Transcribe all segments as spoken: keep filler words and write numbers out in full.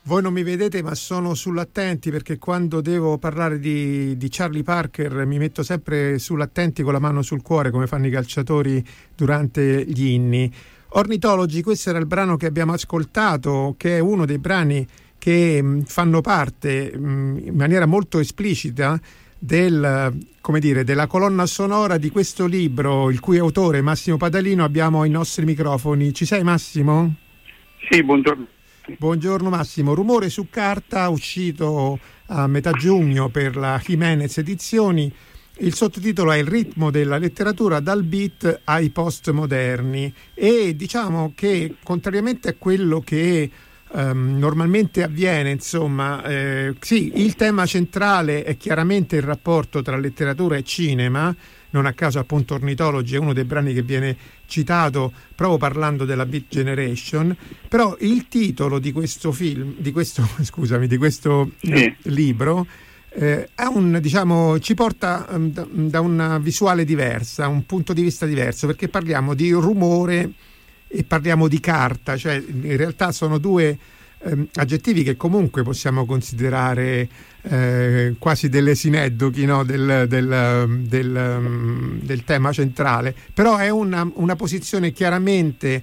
Voi non mi vedete, ma sono sull'attenti, perché quando devo parlare di, di Charlie Parker mi metto sempre sull'attenti con la mano sul cuore, come fanno i calciatori durante gli inni. Ornitologi, questo era il brano che abbiamo ascoltato, che è uno dei brani che mh, fanno parte mh, in maniera molto esplicita del, come dire, della colonna sonora di questo libro, il cui autore, Massimo Padalino, abbiamo ai nostri microfoni. Ci sei, Massimo? Sì, buongiorno. Buongiorno Massimo. Rumore su carta, uscito a metà giugno per la Jimenez Edizioni. Il sottotitolo è Il ritmo della letteratura dal beat ai postmoderni, e diciamo che, contrariamente a quello che um, normalmente avviene, insomma, eh, sì, il tema centrale è chiaramente il rapporto tra letteratura e cinema. Non a caso, appunto, Ornitologi è uno dei brani che viene citato proprio parlando della Beat Generation, però il titolo di questo film, di questo scusami, di questo sì. eh, libro eh, è un, diciamo, ci porta um, da, da una visuale diversa, un punto di vista diverso, perché parliamo di rumore e parliamo di carta, cioè in realtà sono due ehm, aggettivi che comunque possiamo considerare Eh, quasi delle sineddochi, no? del, del, del, um, del tema centrale, però è una, una posizione chiaramente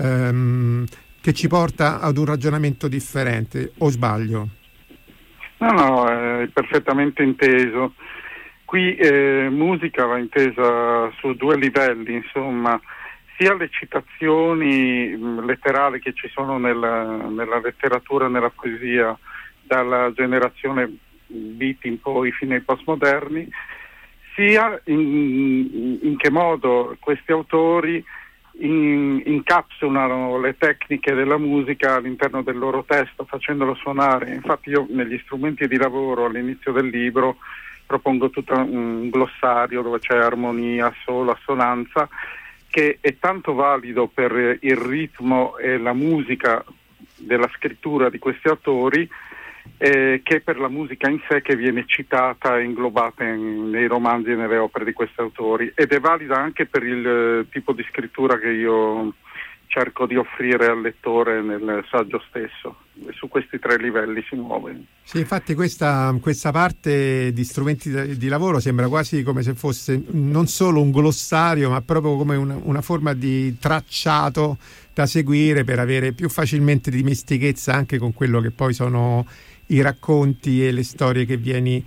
um, che ci porta ad un ragionamento differente, o sbaglio? No, no, è perfettamente inteso. Qui eh, musica va intesa su due livelli, insomma, sia le citazioni mh, letterali che ci sono nella, nella letteratura e nella poesia dalla generazione beat in poi fino ai postmoderni, sia in, in che modo questi autori in, incapsulano le tecniche della musica all'interno del loro testo, facendolo suonare. Infatti io negli strumenti di lavoro all'inizio del libro propongo tutto un glossario dove c'è armonia, solo, assonanza, che è tanto valido per il ritmo e la musica della scrittura di questi autori, Eh, che per la musica in sé, che viene citata e inglobata in, nei romanzi e nelle opere di questi autori, ed è valida anche per il eh, tipo di scrittura che io cerco di offrire al lettore nel saggio stesso. E su questi tre livelli si muove. Sì, infatti questa, questa parte di strumenti di, di lavoro sembra quasi come se fosse non solo un glossario, ma proprio come una, una forma di tracciato da seguire per avere più facilmente dimestichezza anche con quello che poi sono i racconti e le storie che vieni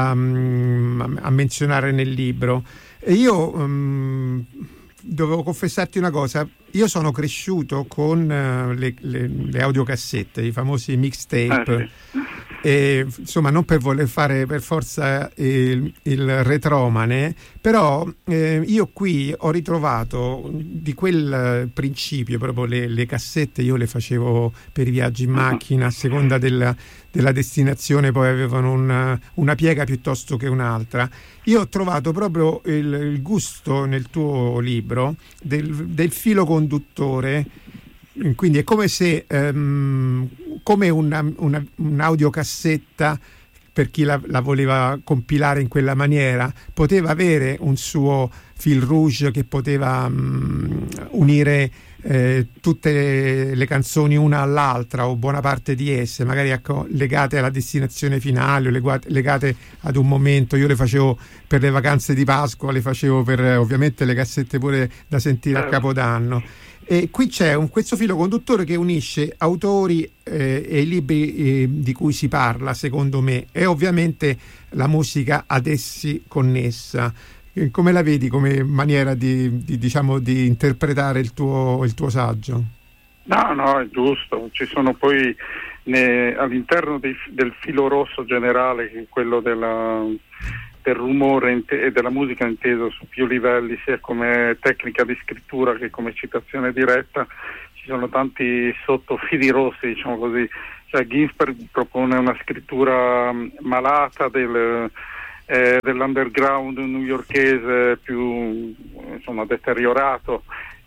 um, a menzionare nel libro. E io um, dovevo confessarti una cosa: io sono cresciuto con uh, le, le, le audiocassette, i famosi mixtape. Ah, sì. E, insomma, non per voler fare per forza il, il retromane, però eh, io qui ho ritrovato di quel principio proprio le, le cassette. Io le facevo per i viaggi in macchina, a seconda della, della destinazione, poi avevano una, una piega piuttosto che un'altra. Io ho trovato proprio il, il gusto nel tuo libro del, del filo conduttore. Quindi è come se um, come una, una, un'audiocassetta, per chi la, la voleva compilare in quella maniera, poteva avere un suo fil rouge che poteva um, unire eh, tutte le, le canzoni una all'altra, o buona parte di esse, magari ecco, legate alla destinazione finale o legate, legate ad un momento. Io le facevo per le vacanze di Pasqua, le facevo per ovviamente le cassette pure da sentire a Capodanno. E qui c'è un, questo filo conduttore che unisce autori eh, e i libri eh, di cui si parla, secondo me, e ovviamente la musica ad essi connessa. Eh, come la vedi come maniera di, di, diciamo, di interpretare il tuo, il tuo saggio? No, no, è giusto. Ci sono poi ne, all'interno dei, del filo rosso generale, che è quello della... del rumore e della musica inteso su più livelli, sia come tecnica di scrittura che come citazione diretta. Ci sono tanti sottofili rossi, diciamo così. Cioè, Ginsberg propone una scrittura malata del, eh, dell'underground newyorkese più, insomma, deteriorato.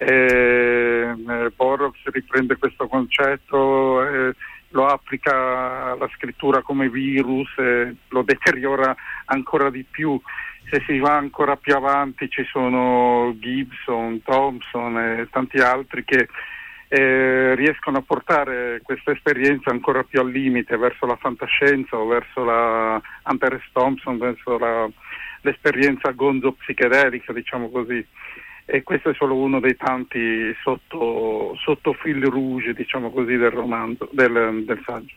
Eh, Burroughs riprende questo concetto, eh, lo applica alla scrittura come virus e lo deteriora ancora di più. Se si va ancora più avanti ci sono Gibson, Thompson e tanti altri che eh, riescono a portare questa esperienza ancora più al limite verso la fantascienza o verso la Hunter S. Thompson, verso la, l'esperienza gonzo psichedelica, diciamo così. E questo è solo uno dei tanti sotto, sotto fil rouge, diciamo così, del romanzo, del, del saggio.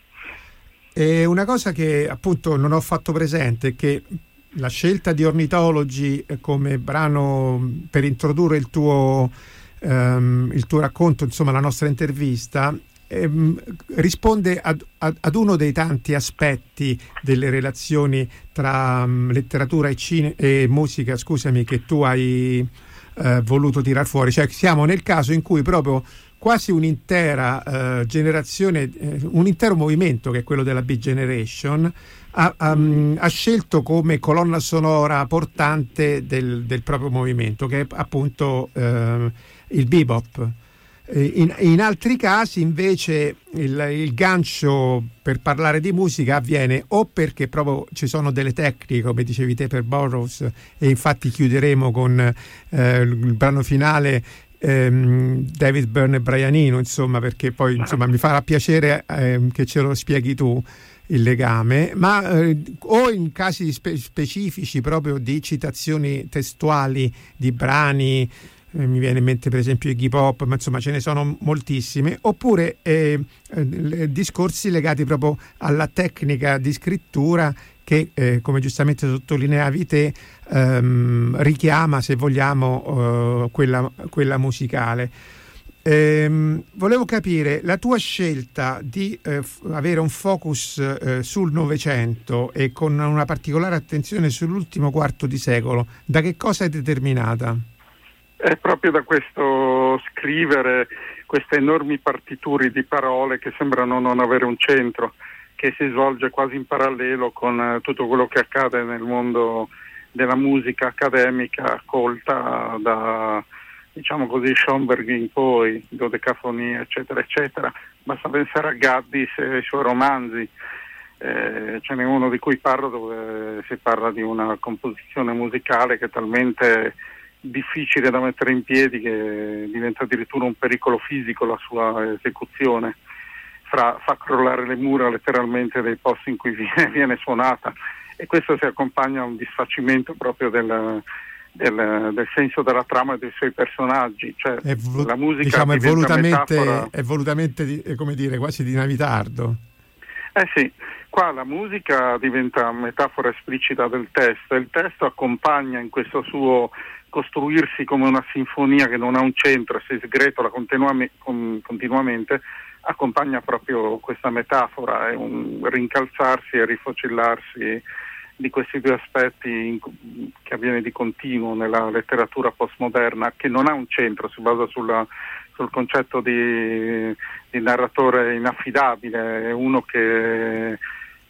E una cosa che appunto non ho fatto presente è che la scelta di Ornithology come brano per introdurre il tuo, um, il tuo racconto, insomma la nostra intervista, ehm, risponde ad, ad, ad uno dei tanti aspetti delle relazioni tra um, letteratura e, cine- e musica, scusami, che tu hai eh, voluto tirar fuori. Cioè siamo nel caso in cui proprio quasi un'intera eh, generazione, eh, un intero movimento che è quello della Beat Generation ha, um, ha scelto come colonna sonora portante del, del proprio movimento, che è appunto eh, il bebop. In, in altri casi invece il, il gancio per parlare di musica avviene o perché proprio ci sono delle tecniche, come dicevi te per Burroughs, e infatti chiuderemo con eh, il brano finale ehm, David Byrne e Brian Eno, insomma, perché poi insomma mi farà piacere eh, che ce lo spieghi tu il legame, ma eh, o in casi spe- specifici proprio di citazioni testuali di brani, mi viene in mente per esempio Iggy Pop, ma insomma ce ne sono moltissime, oppure eh, eh, discorsi legati proprio alla tecnica di scrittura che, eh, come giustamente sottolineavi te, ehm, richiama, se vogliamo, eh, quella, quella musicale. Ehm, volevo capire la tua scelta di eh, f- avere un focus eh, sul Novecento e con una particolare attenzione sull'ultimo quarto di secolo, da che cosa è determinata? È proprio da questo scrivere queste enormi partiture di parole che sembrano non avere un centro, che si svolge quasi in parallelo con eh, tutto quello che accade nel mondo della musica accademica colta da, diciamo così, Schoenberg in poi, dodecafonia, eccetera, eccetera. Basta pensare a Gaddis e ai suoi romanzi. Eh, ce n'è uno di cui parlo dove si parla di una composizione musicale che è talmente difficile da mettere in piedi che diventa addirittura un pericolo fisico la sua esecuzione, Fra, fa crollare le mura letteralmente dei posti in cui viene, viene suonata, e questo si accompagna a un disfacimento proprio del, del, del senso della trama e dei suoi personaggi, cioè è vo- la musica diciamo, è volutamente, metafora... è volutamente come dire, quasi di navitardo. Eh sì, qua la musica diventa metafora esplicita del testo e il testo accompagna in questo suo costruirsi come una sinfonia che non ha un centro e si sgretola continuam- con- continuamente, accompagna proprio questa metafora, è un rincalzarsi e rifocillarsi di questi due aspetti in, che avviene di continuo nella letteratura postmoderna, che non ha un centro, si basa sulla, sul concetto di, di narratore inaffidabile, è uno che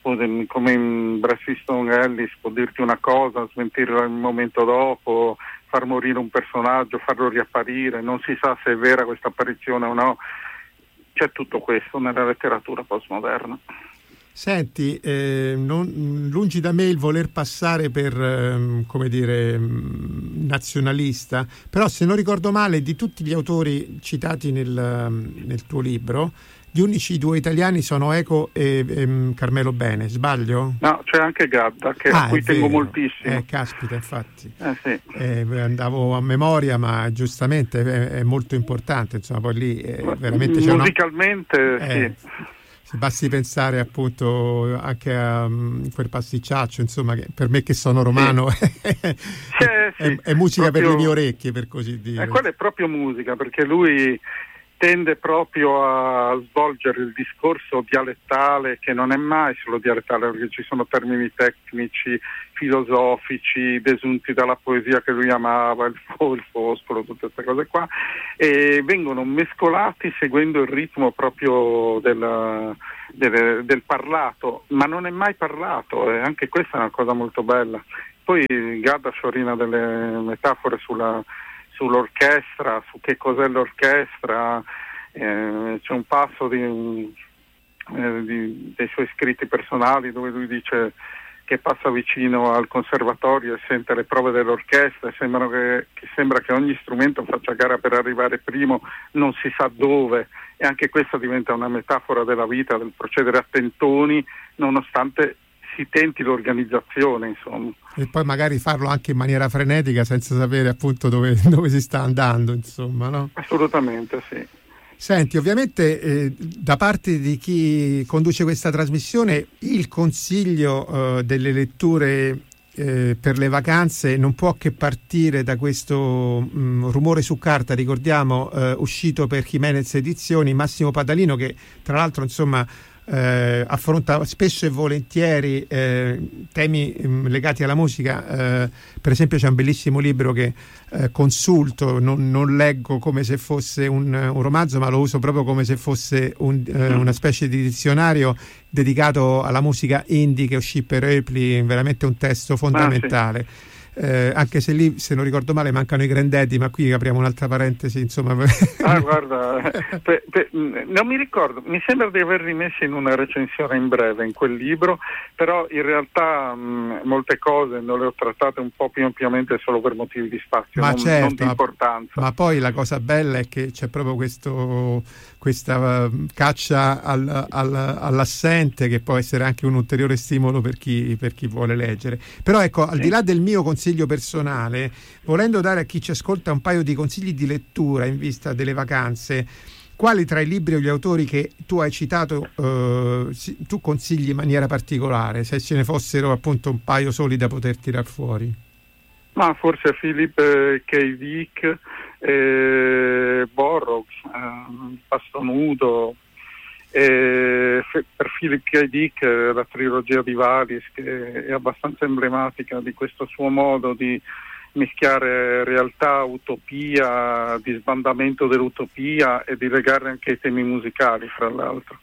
come in Bret Easton Ellis può dirti una cosa, smentirla il momento dopo, far morire un personaggio, farlo riapparire, non si sa se è vera questa apparizione o no. C'è tutto questo nella letteratura postmoderna. Senti, eh, non, lungi da me il voler passare per, eh, come dire, nazionalista, però se non ricordo male, di tutti gli autori citati nel, nel tuo libro, gli unici due italiani sono Eco e, e Carmelo Bene, sbaglio? No, c'è anche Gadda, che, ah, a cui tengo vero. moltissimo. Eh, caspita, infatti. Eh, sì. eh, andavo a memoria, ma giustamente è, è molto importante, insomma, poi lì eh, veramente c'è musicalmente una... eh, sì. Se basti pensare appunto anche a um, quel pasticciaccio, insomma, che per me che sono romano sì. è, sì, è, è musica proprio, per le mie orecchie, per così dire. Eh, quella è proprio musica, perché lui tende proprio a svolgere il discorso dialettale, che non è mai solo dialettale, perché ci sono termini tecnici, filosofici, desunti dalla poesia che lui amava, il, fo- il fosforo, tutte queste cose qua, e vengono mescolati seguendo il ritmo proprio del, del, del parlato, ma non è mai parlato, e anche questa è una cosa molto bella. Poi Gadda sciorina delle metafore sulla sull'orchestra, su che cos'è l'orchestra, eh, c'è un passo di, eh, di, dei suoi scritti personali dove lui dice che passa vicino al conservatorio e sente le prove dell'orchestra e sembra che, che sembra che ogni strumento faccia gara per arrivare primo, non si sa dove, e anche questa diventa una metafora della vita, del procedere a tentoni nonostante si tenti l'organizzazione, insomma. E poi magari farlo anche in maniera frenetica senza sapere appunto dove, dove si sta andando, insomma, no? Assolutamente sì. Senti, ovviamente eh, da parte di chi conduce questa trasmissione il consiglio eh, delle letture eh, per le vacanze non può che partire da questo mh, Rumore su carta, ricordiamo, eh, uscito per Jimenez Edizioni, Massimo Padalino, che tra l'altro insomma Eh, affronta spesso e volentieri eh, temi mh, legati alla musica. Eh, per esempio c'è un bellissimo libro che eh, consulto, non, non leggo come se fosse un, un romanzo, ma lo uso proprio come se fosse un, eh, una specie di dizionario dedicato alla musica indie, che uscì per Ripley, veramente un testo fondamentale. Ah, sì. Eh, anche se lì, se non ricordo male, mancano i Grandetti, ma qui apriamo un'altra parentesi, insomma. Ah, guarda, pe, pe, non mi ricordo, mi sembra di averli messi in una recensione in breve in quel libro, però in realtà mh, molte cose non le ho trattate un po' più ampiamente solo per motivi di spazio, ma non, certo, non di importanza. Ma, ma poi la cosa bella è che c'è proprio questo, questa uh, caccia al, al, all'assente, che può essere anche un ulteriore stimolo per chi, per chi vuole leggere. Però ecco, al sì. di là del mio consiglio personale, volendo dare a chi ci ascolta un paio di consigli di lettura in vista delle vacanze, quali tra i libri o gli autori che tu hai citato eh, tu consigli in maniera particolare, se ce ne fossero appunto un paio soli da poter tirar fuori? Ma forse Philip K. Dick, eh, Burroughs, eh, Pasto Nudo. E per Philip K. Dick la trilogia di Valis, che è abbastanza emblematica di questo suo modo di mischiare realtà, utopia, di sbandamento dell'utopia e di legare anche i temi musicali, fra l'altro.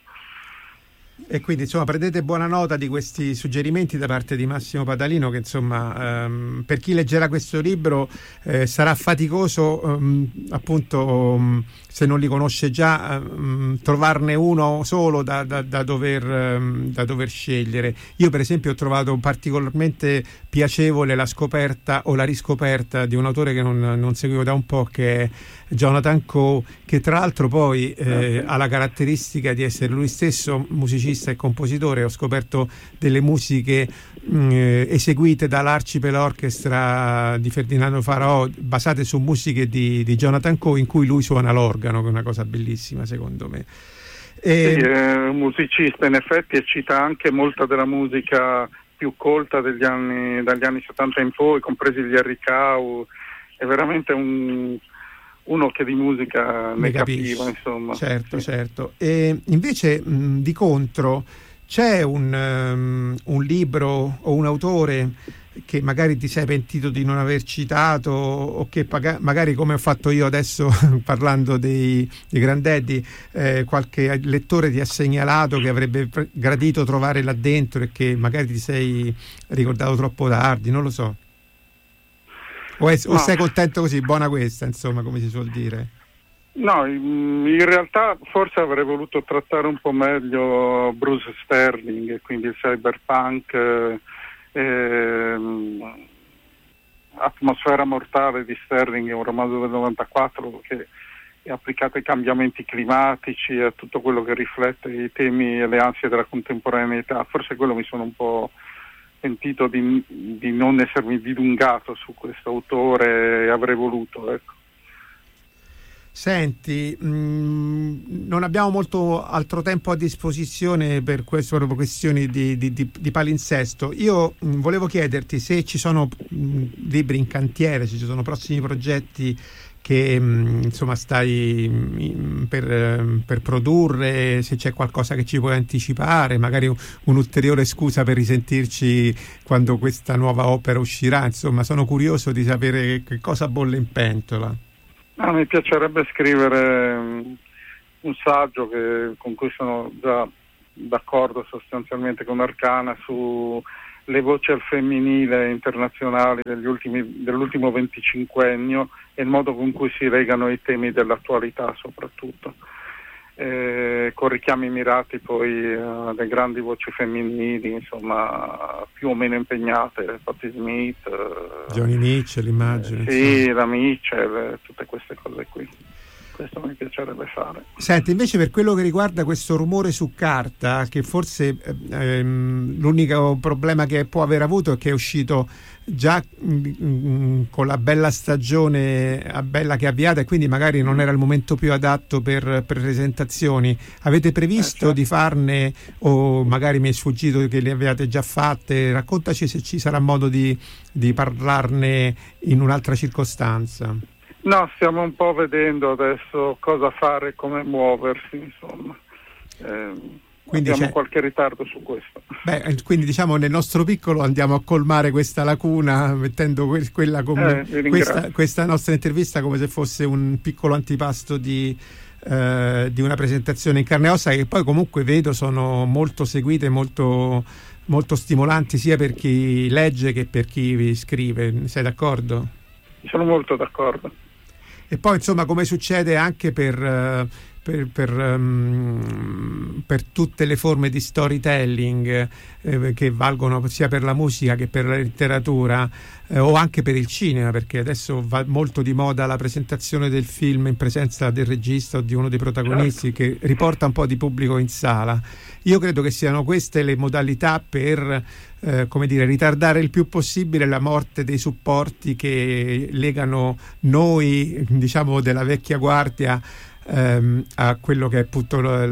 E quindi insomma prendete buona nota di questi suggerimenti da parte di Massimo Padalino, che insomma ehm, per chi leggerà questo libro eh, sarà faticoso ehm, appunto um, se non li conosce già um, trovarne uno solo da, da, da, dover, um, da dover scegliere. Io per esempio ho trovato particolarmente piacevole la scoperta o la riscoperta di un autore che non, non seguivo da un po', che è Jonathan Coe, che tra l'altro poi eh, ha la caratteristica di essere lui stesso musicista e compositore. Ho scoperto delle musiche mh, eseguite dall'Archipel Orchestra di Ferdinando Faraò, basate su musiche di, di Jonathan Coe, in cui lui suona l'organo, che è una cosa bellissima secondo me. E... Sì, è un musicista in effetti, e cita anche molta della musica più colta degli anni, dagli anni settanta in poi, compresi gli Harry Cow. È veramente un uno che di musica ne, ne capiva, insomma. Certo, sì. certo. E invece mh, di contro c'è un, um, un libro o un autore che magari ti sei pentito di non aver citato, o che paga- magari, come ho fatto io adesso parlando dei, dei Grandetti, eh, qualche lettore ti ha segnalato che avrebbe pre- gradito trovare là dentro e che magari ti sei ricordato troppo tardi, non lo so. O, è, o no. sei contento così, buona questa, insomma, come si suol dire? No, in realtà forse avrei voluto trattare un po' meglio Bruce Sterling, quindi il cyberpunk, eh, ehm, Atmosfera mortale di Sterling, è un romanzo del novantaquattro che è applicato ai cambiamenti climatici e a tutto quello che riflette i temi e le ansie della contemporaneità. Forse quello mi sono un po' sentito di, di non essermi dilungato su questo autore, avrei voluto, ecco. Senti, mh, non abbiamo molto altro tempo a disposizione per questo, proprio questioni di, di, di, di palinsesto. Io mh, volevo chiederti se ci sono mh, libri in cantiere, se ci sono prossimi progetti che mh, insomma stai mh, per, per produrre, se c'è qualcosa che ci puoi anticipare, magari un, un'ulteriore scusa per risentirci quando questa nuova opera uscirà. Insomma, sono curioso di sapere che cosa bolle in pentola. Ah, mi piacerebbe scrivere um, un saggio che, con cui sono già d'accordo sostanzialmente con Arcana, su le voci al femminile internazionali degli ultimi, dell'ultimo venticinquennio e il modo con cui si legano i temi dell'attualità soprattutto. eh, con richiami mirati poi a uh, delle grandi voci femminili, insomma, più o meno impegnate, Patti Smith, uh, Joni Mitchell, immagino. Eh, sì, insomma. La Mitchell, tutte queste cose qui. Questo mi piacerebbe fare. Senti, invece per quello che riguarda questo rumore su carta, che forse ehm, l'unico problema che può aver avuto è che è uscito già mh, con la bella stagione a bella che è avviata, e quindi magari non era il momento più adatto per, per presentazioni. Avete previsto eh, certo. di farne, o magari mi è sfuggito che le abbiate già fatte? Raccontaci se ci sarà modo di, di parlarne in un'altra circostanza. No, stiamo un po' vedendo adesso cosa fare, come muoversi, insomma. Eh, quindi abbiamo c'è... qualche ritardo su questo. Beh, quindi diciamo nel nostro piccolo andiamo a colmare questa lacuna, mettendo que- quella come eh, questa, questa nostra intervista come se fosse un piccolo antipasto di, eh, di una presentazione in carne e ossa, che poi comunque vedo sono molto seguite, molto, molto stimolanti sia per chi legge che per chi vi scrive. Sei d'accordo? Sono molto d'accordo. E poi insomma, come succede anche per, per, per, um, per tutte le forme di storytelling eh, che valgono sia per la musica che per la letteratura, eh, o anche per il cinema, perché adesso va molto di moda la presentazione del film in presenza del regista o di uno dei protagonisti, certo. che riporta un po' di pubblico in sala. Io credo che siano queste le modalità per eh, come dire, ritardare il più possibile la morte dei supporti che legano noi, diciamo, della vecchia guardia ehm, a quello che è appunto l-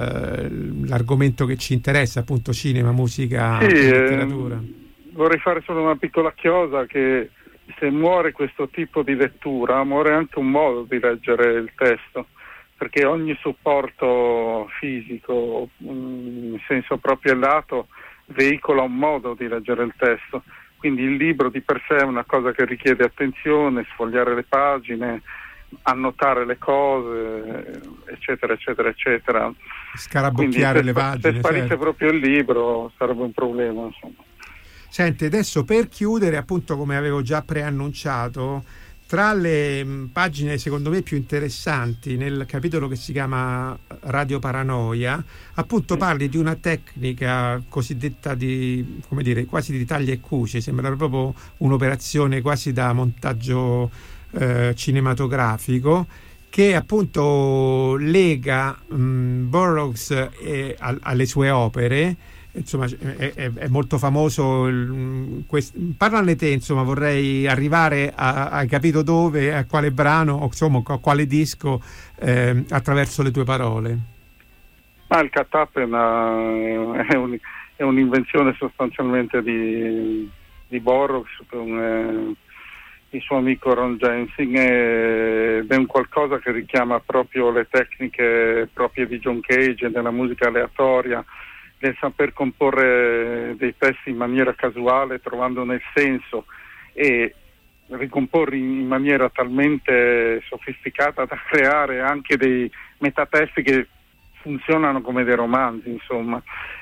l- l'argomento che ci interessa, appunto cinema, musica, sì, e letteratura. Eh, vorrei fare solo una piccola chiosa, che se muore questo tipo di lettura, muore anche un modo di leggere il testo, perché ogni supporto fisico, in senso proprio e lato, veicola un modo di leggere il testo. Quindi il libro di per sé è una cosa che richiede attenzione, sfogliare le pagine, annotare le cose, eccetera, eccetera, eccetera. Scarabocchiare le pagine. Se sparisse certo. proprio il libro sarebbe un problema, insomma. Senti, adesso per chiudere, appunto, come avevo già preannunciato, tra le mh, pagine secondo me più interessanti nel capitolo che si chiama Radio Paranoia, appunto sì. parli di una tecnica cosiddetta di, come dire, quasi di taglia e cuci, sembra proprio un'operazione quasi da montaggio eh, cinematografico, che appunto lega mh, Burroughs eh, a, alle sue opere. Insomma, è, è, è molto famoso il, quest... parlane te, insomma, vorrei arrivare a, hai capito dove, a quale brano, o insomma a quale disco eh, attraverso le tue parole. Ah, il cut-up è, una, è, un, è un'invenzione sostanzialmente di, di Burroughs con eh, il suo amico Ron Jensen, ed è un qualcosa che richiama proprio le tecniche proprie di John Cage e della musica aleatoria, del saper comporre dei testi in maniera casuale, trovandone il senso, e ricomporre in maniera talmente sofisticata da creare anche dei metatesti che funzionano come dei romanzi, insomma.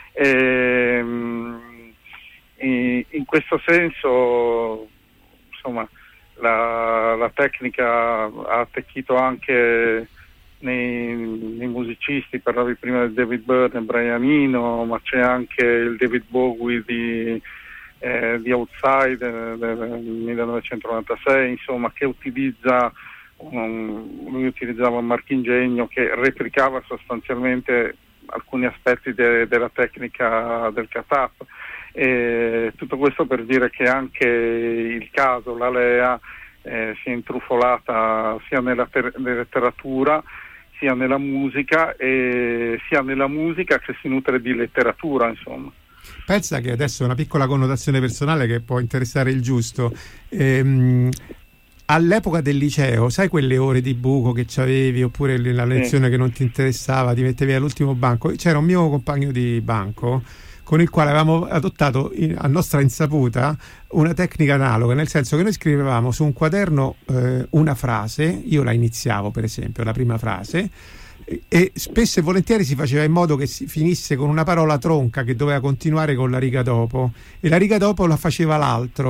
E, in questo senso, insomma, la, la tecnica ha attecchito anche Nei, nei musicisti. Parlavi prima di David Byrne e Brian Eno, ma c'è anche il David Bowie di, eh, di Outside del millenovecentonovantasei, insomma, che utilizza um, lui utilizzava un marchingegno che replicava sostanzialmente alcuni aspetti de, della tecnica del cut-up. E tutto questo per dire che anche il caso, la Lea, eh, si è intrufolata sia nella ter- letteratura, sia nella musica, e sia nella musica che si nutre di letteratura, insomma. Pensa che adesso una piccola connotazione personale che può interessare il giusto. Ehm, all'epoca del liceo, sai quelle ore di buco che c'avevi, oppure la lezione sì. che non ti interessava, ti mettevi all'ultimo banco? C'era un mio compagno di banco con il quale avevamo adottato a nostra insaputa una tecnica analoga, nel senso che noi scrivevamo su un quaderno eh, una frase, io la iniziavo per esempio, la prima frase, e, e spesso e volentieri si faceva in modo che si finisse con una parola tronca che doveva continuare con la riga dopo, e la riga dopo la faceva l'altro,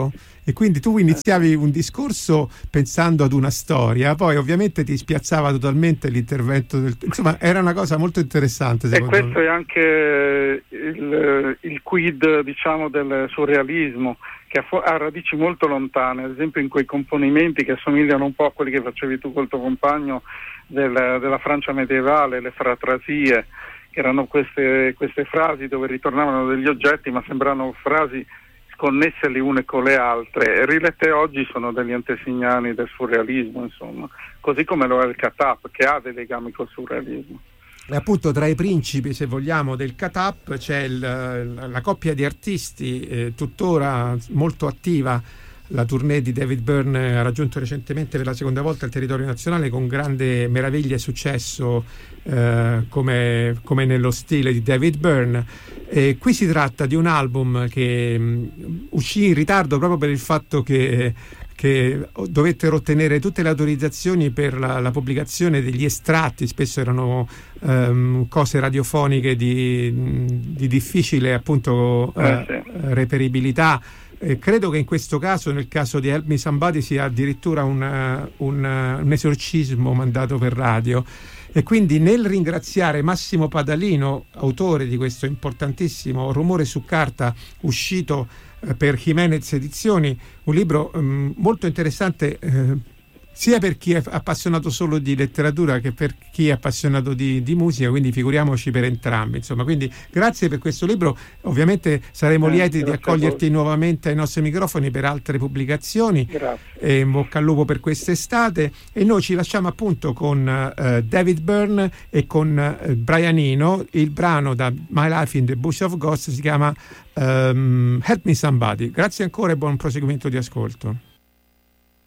e quindi tu iniziavi un discorso pensando ad una storia, poi ovviamente ti spiazzava totalmente l'intervento del... insomma era una cosa molto interessante e questo me. È anche il, il quid, diciamo, del surrealismo, che ha, ha radici molto lontane, ad esempio in quei componimenti che assomigliano un po' a quelli che facevi tu col tuo compagno del, della Francia medievale, le fratrasie, che erano queste, queste frasi dove ritornavano degli oggetti ma sembrano frasi sconnesse le une con le altre, e rilette oggi sono degli antesignani del surrealismo, insomma, così come lo è il Cat-Up, che ha dei legami col surrealismo. E appunto tra i principi, se vogliamo, del Cat-Up c'è il, la coppia di artisti eh, tuttora molto attiva. La tournée di David Byrne ha raggiunto recentemente per la seconda volta il territorio nazionale con grande meraviglia e successo, eh, come, come nello stile di David Byrne. E qui si tratta di un album che mh, uscì in ritardo proprio per il fatto che che dovettero ottenere tutte le autorizzazioni per la, la pubblicazione degli estratti, spesso erano um, cose radiofoniche di, di difficile appunto eh, sì. uh, reperibilità. Eh, credo che in questo caso, nel caso di Help Me Somebody, sia addirittura un, un, un esorcismo mandato per radio. E quindi nel ringraziare Massimo Padalino, autore di questo importantissimo Rumore su carta, uscito eh, per Jimenez Edizioni, un libro um, molto interessante eh, sia per chi è appassionato solo di letteratura che per chi è appassionato di, di musica, quindi figuriamoci per entrambi, insomma. Quindi grazie per questo libro, ovviamente saremo eh, lieti di accoglierti nuovamente ai nostri microfoni per altre pubblicazioni. Grazie. E in bocca al lupo per quest'estate, e noi ci lasciamo appunto con uh, David Byrne e con uh, Brian Eno. Il brano da My Life in the Bush of Ghosts si chiama um, Help Me Somebody. Grazie ancora e buon proseguimento di ascolto.